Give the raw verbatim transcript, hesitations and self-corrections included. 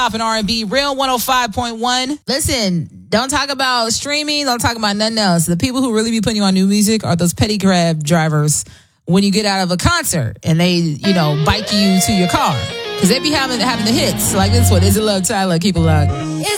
Pop and R and B, Real one oh five point one. Listen, don't talk about streaming. Don't talk about nothing else. The people who really be putting you on new music are those petty grab drivers when you get out of a concert and they, you know, bike you to your car. Because they be having having the hits. Like this one, Is It Love Tyler, keep it locked.